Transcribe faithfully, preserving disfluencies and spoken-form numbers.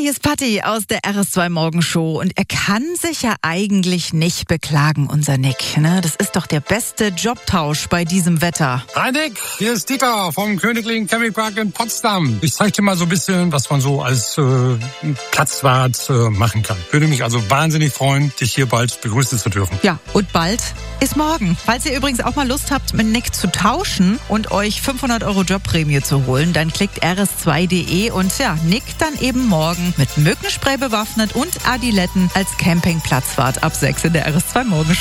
hier ist Patti aus der R S zwei Morgenshow und er kann sich ja eigentlich nicht beklagen, unser Nick. Ne? Das ist doch der beste Jobtausch bei diesem Wetter. Hi Nick, hier ist Dieter vom Königlichen Campingpark in Potsdam. Ich zeige dir mal so ein bisschen, was man so als äh, Platzwart äh, machen kann. Würde mich also wahnsinnig freuen, dich hier bald begrüßen zu dürfen. Ja, und bald ist morgen. Falls ihr übrigens auch mal Lust habt, mit Nick zu tauschen und euch fünfhundert Euro Jobprämie zu holen, dann klickt r s zwei punkt d e und ja, Nick dann eben morgen mit Mückenspray bewaffnet und Adiletten als Campingplatzwart ab sechs in der R S zwei Morgenshow.